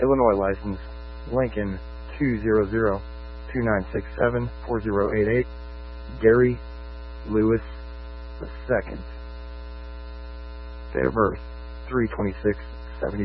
Illinois license, Lincoln 200-2967-4088, Gary Lewis II. Date of birth, 3/26/70.